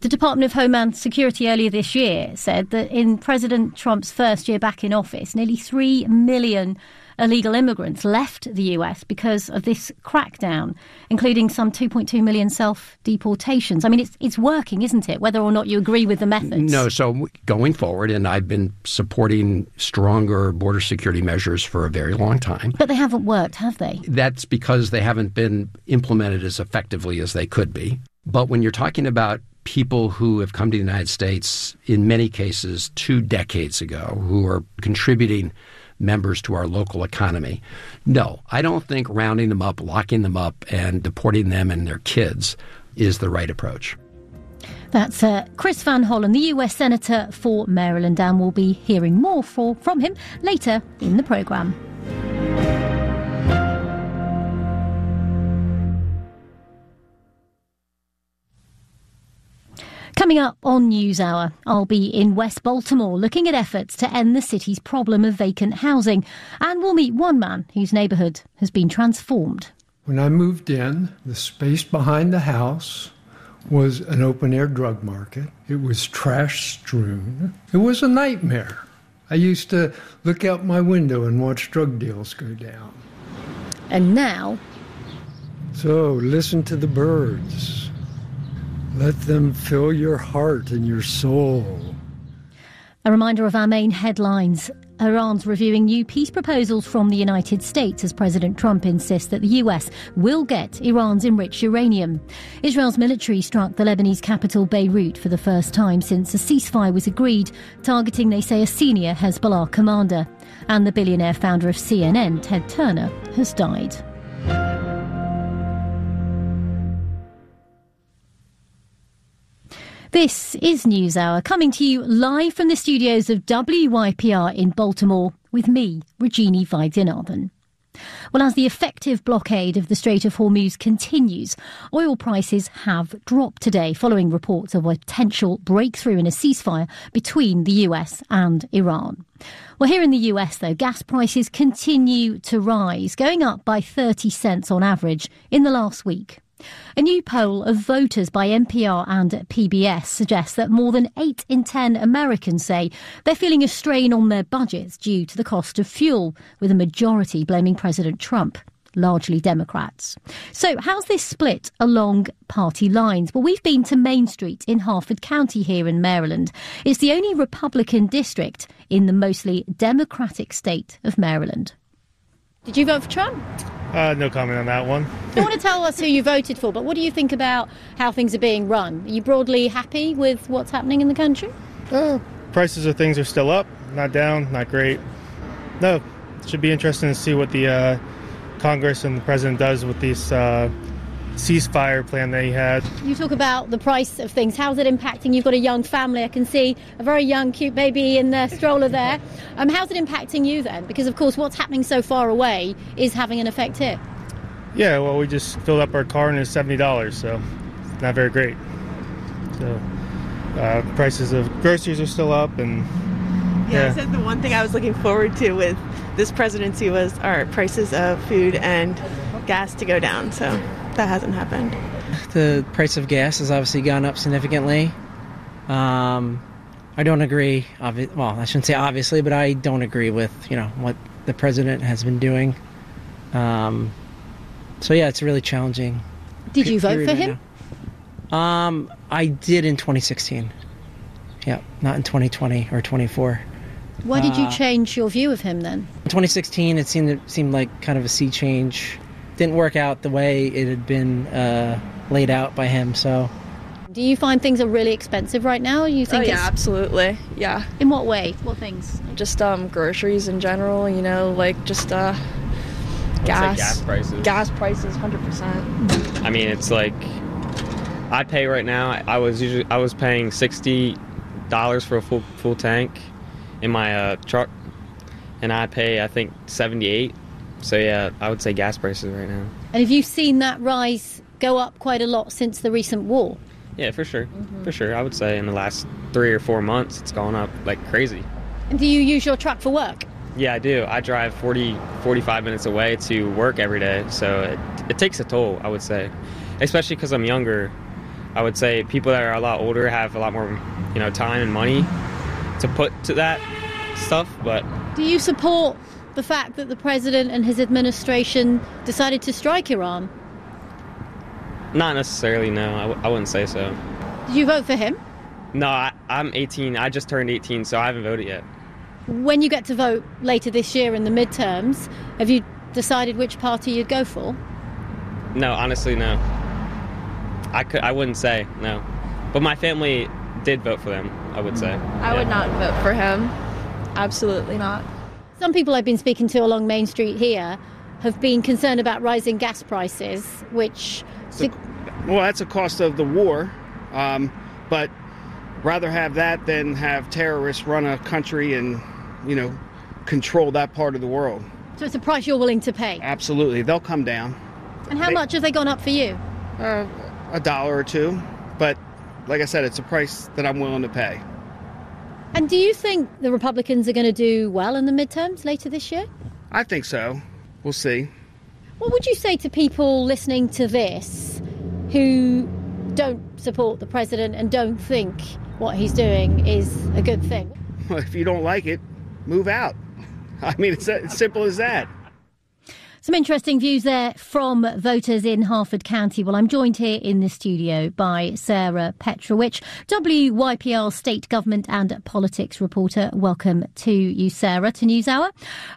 The Department of Homeland Security earlier this year said that in President Trump's first year back in office, nearly 3 million illegal immigrants left the US because of this crackdown, including some 2.2 million self-deportations. I mean, it's working, isn't it, whether or not you agree with the methods? No, so going forward, and I've been supporting stronger border security measures for a very long time. But they haven't worked, have they? That's because they haven't been implemented as effectively as they could be. But when you're talking about people who have come to the United States, in many cases 2 decades ago, who are contributing members to our local economy. No, I don't think rounding them up, locking them up, and deporting them and their kids is the right approach. That's Chris Van Hollen, the US Senator for Maryland, and we'll be hearing more from him later in the programme. Coming up on NewsHour, I'll be in West Baltimore looking at efforts to end the city's problem of vacant housing. And we'll meet one man whose neighbourhood has been transformed. When I moved in, the space behind the house was an open-air drug market. It was trash-strewn. It was a nightmare. I used to look out my window and watch drug deals go down. And now... So, listen to the birds. Let them fill your heart and your soul. A reminder of our main headlines. Iran's reviewing new peace proposals from the United States as President Trump insists that the US will get Iran's enriched uranium. Israel's military struck the Lebanese capital Beirut for the first time since a ceasefire was agreed, targeting, they say, a senior Hezbollah commander. And the billionaire founder of CNN, Ted Turner, has died. This is NewsHour, coming to you live from the studios of WYPR in Baltimore with me, Regina Vaidyanathan. Well, as the effective blockade of the Strait of Hormuz continues, oil prices have dropped today following reports of a potential breakthrough in a ceasefire between the US and Iran. Well, here in the US, though, gas prices continue to rise, going up by 30 cents on average in the last week. A new poll of voters by NPR and PBS suggests that more than 8 in 10 Americans say they're feeling a strain on their budgets due to the cost of fuel, with a majority blaming President Trump, largely Democrats. So how's this split along party lines? Well, we've been to Main Street in Harford County here in Maryland. It's the only Republican district in the mostly Democratic state of Maryland. Did you vote for Trump? No comment on that one. You don't want to tell us who you voted for, but what do you think about how things are being run? Are you broadly happy with what's happening in the country? Prices of things are still up, not down, not great. No, it should be interesting to see what the Congress and the president does with this ceasefire plan that he had. You talk about the price of things. How's it impacting? You've got a young family. I can see a very young, cute baby in the stroller there. How's it impacting you then? Because, of course, what's happening so far away is having an effect here. Yeah, well, we just filled up our car and it's $70, so it's not very great. So prices of groceries are still up. And yeah, I said the one thing I was looking forward to with this presidency was our prices of food and gas to go down, so that hasn't happened. The price of gas has obviously gone up significantly. I don't agree, well, I shouldn't say obviously, but I don't agree with, what the president has been doing. So yeah, it's really challenging. Did you vote for him? I did in 2016. Yeah, not in 2020 or 24. Why did you change your view of him then? In 2016, it seemed like kind of a sea change. Didn't work out the way it had been laid out by him. So, do you find things are really expensive right now? You think? Yeah, absolutely. Yeah. In what way? What things? Just groceries in general. Just gas. Gas prices. Gas prices, 100%. I mean, it's like I pay right now. I was paying $60 for a full tank in my truck, and I pay I think $78. So yeah, I would say gas prices right now. And have you seen that rise go up quite a lot since the recent war? Yeah, for sure. For sure. I would say in the last 3 or 4 months, it's gone up like crazy. And do you use your truck for work? Yeah, I do. I drive 45 minutes away to work every day. So it takes a toll, I would say. Especially because I'm younger. I would say people that are a lot older have a lot more, time and money to put to that stuff. But do you support the fact that the president and his administration decided to strike Iran? Not necessarily, no. I wouldn't say so. Did you vote for him? No, I'm 18. I just turned 18, so I haven't voted yet. When you get to vote later this year in the midterms, have you decided which party you'd go for? No, honestly, no. I wouldn't say, no. But my family did vote for them, I would say. I would not vote for him. Absolutely not. Some people I've been speaking to along Main Street here have been concerned about rising gas prices, which... Well, that's a cost of the war, but rather have that than have terrorists run a country and, control that part of the world. So it's a price you're willing to pay? Absolutely. They'll come down. And how much have they gone up for you? $1 or $2. But like I said, it's a price that I'm willing to pay. And do you think the Republicans are going to do well in the midterms later this year? I think so. We'll see. What would you say to people listening to this who don't support the president and don't think what he's doing is a good thing? Well, if you don't like it, move out. I mean, it's as simple as that. Some interesting views there from voters in Harford County. Well, I'm joined here in the studio by Sarah Petrovich, WYPR State Government and Politics reporter. Welcome to you, Sarah, to NewsHour.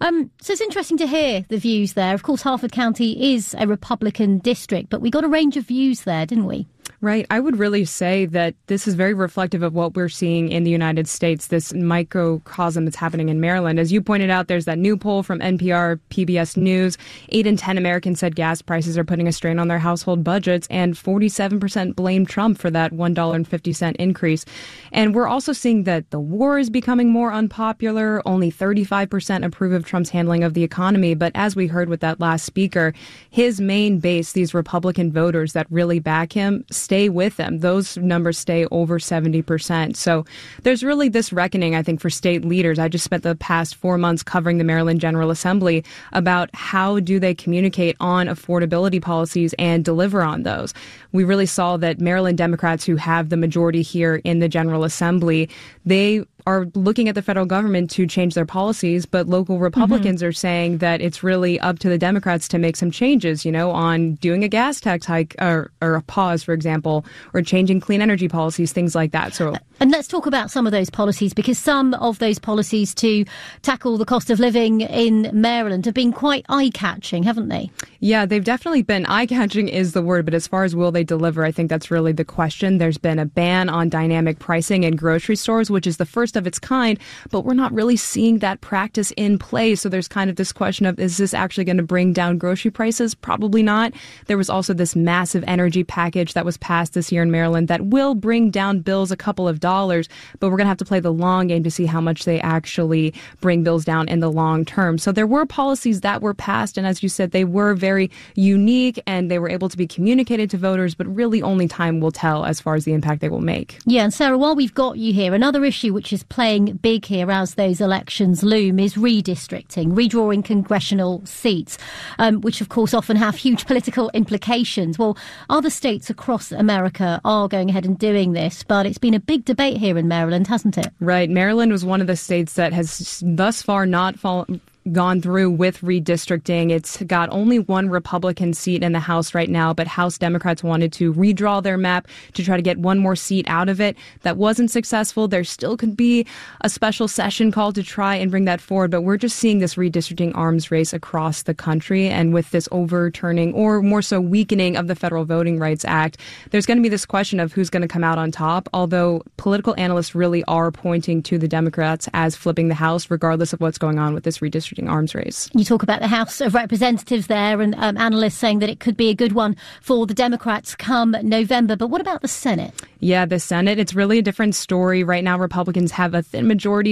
So it's interesting to hear the views there. Of course, Harford County is a Republican district, but we got a range of views there, didn't we? Right. I would really say that this is very reflective of what we're seeing in the United States, this microcosm that's happening in Maryland. As you pointed out, there's that new poll from NPR, PBS News. 8 in 10 Americans said gas prices are putting a strain on their household budgets, and 47% blame Trump for that $1.50 increase. And we're also seeing that the war is becoming more unpopular. Only 35% approve of Trump's handling of the economy. But as we heard with that last speaker, his main base, these Republican voters that really back him, stay with them. Those numbers stay over 70%. So there's really this reckoning, I think, for state leaders. I just spent the past 4 months covering the Maryland General Assembly about how do they communicate on affordability policies and deliver on those. We really saw that Maryland Democrats who have the majority here in the General Assembly, they are looking at the federal government to change their policies, but local Republicans are saying that it's really up to the Democrats to make some changes, on doing a gas tax hike or a pause, for example, or changing clean energy policies, things like that. So, and let's talk about some of those policies, because some of those policies to tackle the cost of living in Maryland have been quite eye-catching, haven't they? Yeah, they've definitely been. Eye-catching is the word, but as far as will they deliver, I think that's really the question. There's been a ban on dynamic pricing in grocery stores, which is the first of its kind, but we're not really seeing that practice in play. So there's kind of this question of, is this actually going to bring down grocery prices? Probably not. There was also this massive energy package that was passed this year in Maryland that will bring down bills a couple of dollars, but we're going to have to play the long game to see how much they actually bring bills down in the long term. So there were policies that were passed, and as you said, they were very unique and they were able to be communicated to voters, but really only time will tell as far as the impact they will make. Yeah, and Sarah, while we've got you here, another issue which is playing big here as those elections loom is redistricting, redrawing congressional seats, which of course often have huge political implications. Well, other states across America are going ahead and doing this, but it's been a big debate here in Maryland, hasn't it? Right. Maryland was one of the states that has thus far not gone through with redistricting. It's got only one Republican seat in the House right now, but House Democrats wanted to redraw their map to try to get one more seat out of it. That wasn't successful. There still could be a special session called to try and bring that forward, but we're just seeing this redistricting arms race across the country. And with this overturning, or more so weakening, of the Federal Voting Rights Act, there's going to be this question of who's going to come out on top, although political analysts really are pointing to the Democrats as flipping the House, regardless of what's going on with this redistricting arms race. You talk about the House of Representatives there, and analysts saying that it could be a good one for the Democrats come November. But what about the Senate? Yeah, the Senate, it's really a different story. Right now, Republicans have a thin majority,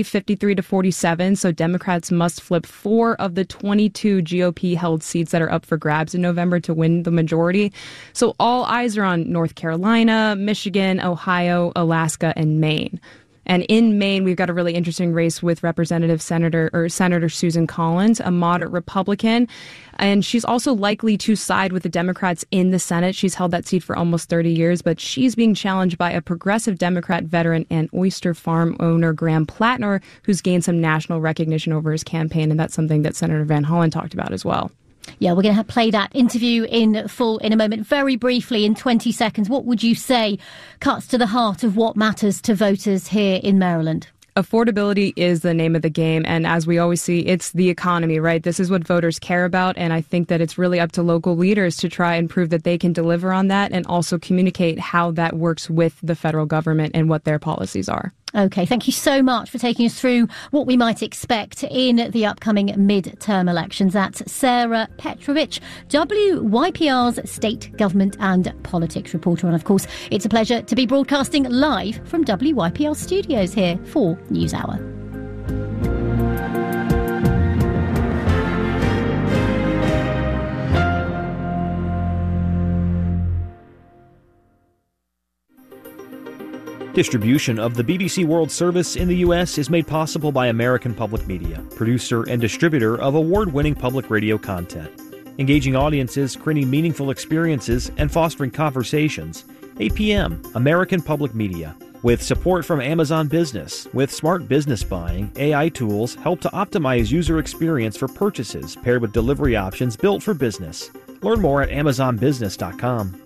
53-47, so Democrats must flip 4 of the 22 GOP-held seats that are up for grabs in November to win the majority. So all eyes are on North Carolina, Michigan, Ohio, Alaska, and Maine. And in Maine, we've got a really interesting race with Senator Susan Collins, a moderate Republican. And she's also likely to side with the Democrats in the Senate. She's held that seat for almost 30 years, but she's being challenged by a progressive Democrat veteran and oyster farm owner, Graham Plattner, who's gained some national recognition over his campaign. And that's something that Senator Van Hollen talked about as well. Yeah, we're going to play that interview in full in a moment. Very briefly, in 20 seconds, what would you say cuts to the heart of what matters to voters here in Maryland? Affordability is the name of the game. And as we always see, it's the economy, right? This is what voters care about. And I think that it's really up to local leaders to try and prove that they can deliver on that and also communicate how that works with the federal government and what their policies are. OK, thank you so much for taking us through what we might expect in the upcoming midterm elections. That's Sarah Petrovich, WYPR's state government and politics reporter. And of course, it's a pleasure to be broadcasting live from WYPR studios here for NewsHour. Distribution of the BBC World Service in the U.S. is made possible by American Public Media, producer and distributor of award-winning public radio content. Engaging audiences, creating meaningful experiences, and fostering conversations. APM, American Public Media. With support from Amazon Business. With smart business buying, AI tools help to optimize user experience for purchases paired with delivery options built for business. Learn more at AmazonBusiness.com.